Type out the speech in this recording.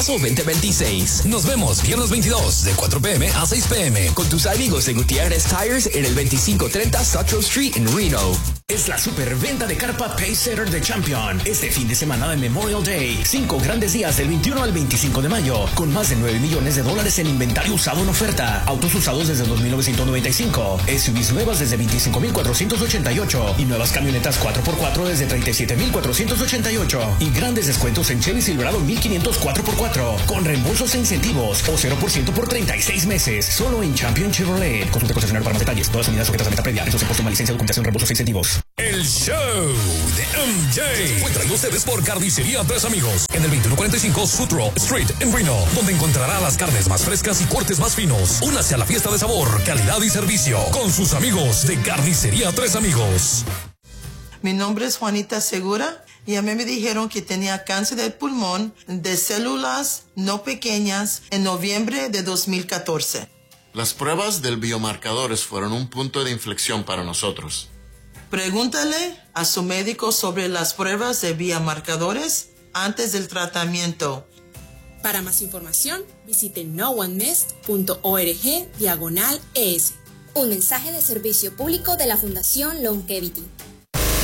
2026. Nos vemos viernes 22 de 4 p.m. a 6 p.m. con tus amigos de Gutiérrez Tires en el 2530 Sutro Street en Reno. Es la superventa de Carpa Pacesetter de Champion. Este fin de semana de Memorial Day. 5 grandes días del 21 al 25 de mayo. Con más de $9 millones en inventario usado en oferta. Autos usados desde 2,995. SUVs nuevas desde 25,488. Y nuevas camionetas 4x4 desde 37,488. Y grandes descuentos en Chevy Silverado 1,500 4x4. Con reembolsos e incentivos. O 0% por 36 meses. Solo en Champion Chevrolet. Consulte concesionario para más detalles. Todas las unidades sujetas a meta previa. Eso se impuesto una licencia, documentación, reembolsos e incentivos. El show de MJ fue traído a ustedes por Carnicería Tres Amigos en el 2145 Sutro Street en Reno, donde encontrará las carnes más frescas y cortes más finos. Únase a la fiesta de sabor, calidad y servicio con sus amigos de Carnicería Tres Amigos. Mi nombre es Juanita Segura y a mí me dijeron que tenía cáncer del pulmón de células no pequeñas en noviembre de 2014. Las pruebas del biomarcadores fueron un punto de inflexión para nosotros. Pregúntale a su médico sobre las pruebas de biomarcadores antes del tratamiento. Para más información, visite noonemmissed.org/ES. Un mensaje de servicio público de la Fundación Longevity.